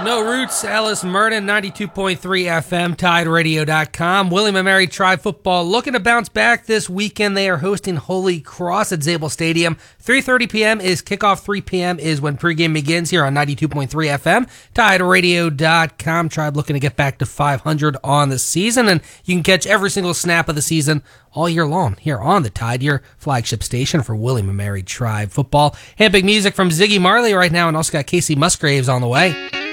No Roots, Ellis Merton, 92.3 FM, TideRadio.com. William and Mary Tribe football looking to bounce back this weekend. They are hosting Holy Cross at Zabel Stadium. 3:30 p.m. is kickoff. 3 p.m. is when pregame begins here on 92.3 FM, TideRadio.com. Tribe looking to get back to 500 on the season, and you can catch every single snap of the season all year long here on the Tide, your flagship station for William and Mary Tribe football. And big music from Ziggy Marley right now, and also got Casey Musgraves on the way.